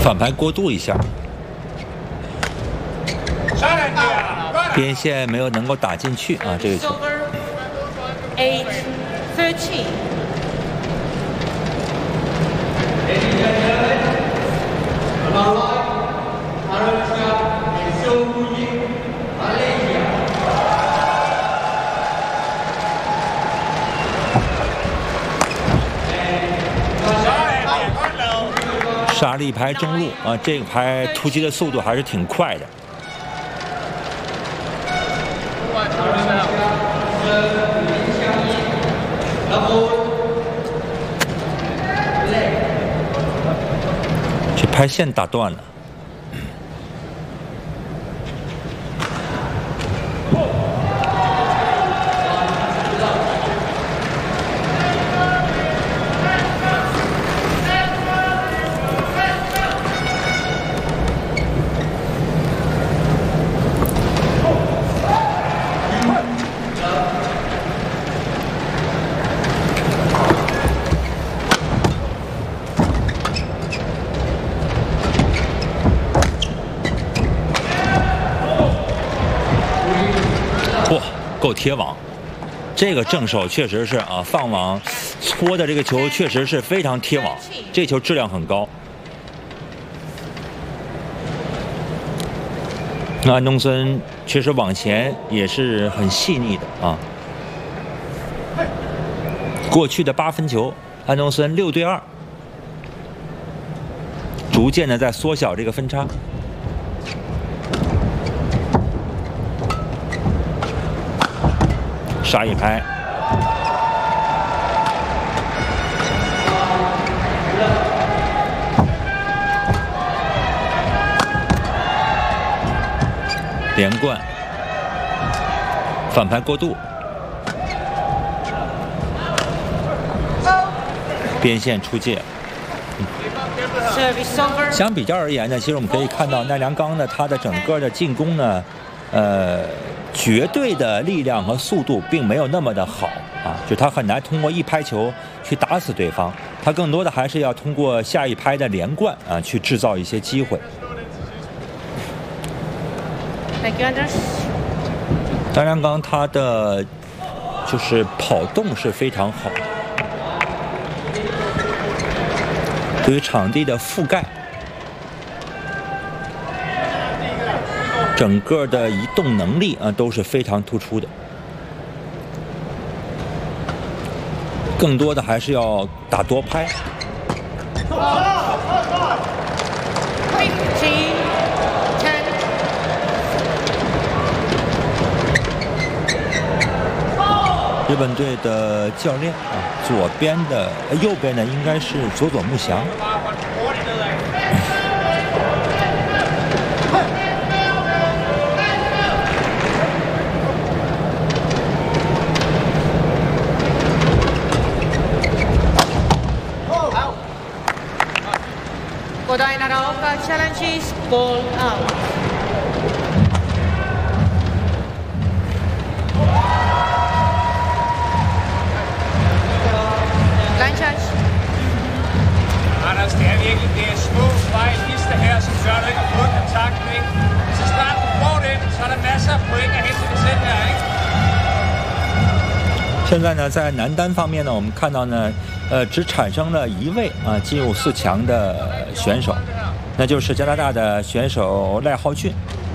反拍过渡一下，边线没有能够打进去啊，这个球。 8-13. 杀了一拍中路啊，这个拍突击的速度还是挺快的。这拍线打断了。够贴网，这个正手确实是啊，放网搓的这个球确实是非常贴网，这球质量很高。那安东森确实往前也是很细腻的啊。过去的8分球，安东森6对2，逐渐的在缩小这个分差。杀一拍，连贯，反拍过渡，边线出界。相比较而言呢，其实我们可以看到奈良冈呢，他的整个的进攻呢，绝对的力量和速度并没有那么的好啊，就他很难通过一拍球去打死对方，他更多的还是要通过下一拍的连贯啊，去制造一些机会。奈良冈他的就是跑动是非常好，对于场地的覆盖。整个的移动能力啊都是非常突出的，更多的还是要打多拍。日本队的教练啊，右边的应该是佐佐木翔。 Kodai Naraoka challenges ball out. Line charge. Anders, det er virkelig små fejl, lister her, som gør, at du ikke har fået kontakten, ikke? Så snart du får den, så er der masser af point at hente til selv her, ikke? 现在呢，在男单方面呢，我们看到呢，只产生了1位啊进入4强的选手，那就是加拿大的选手赖浩俊。